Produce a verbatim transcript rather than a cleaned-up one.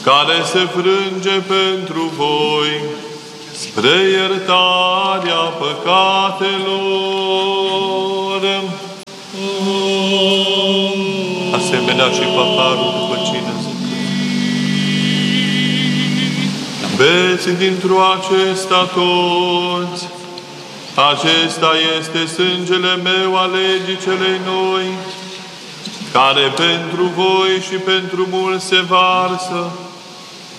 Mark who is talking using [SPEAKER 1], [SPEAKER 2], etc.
[SPEAKER 1] care se frânge pentru voi, spre iertarea păcatelor. Asemenea și paharul după cină. Beți dintr-o acesta toți. Acesta este sângele meu al legii celei noi, care pentru voi și pentru mulți se varsă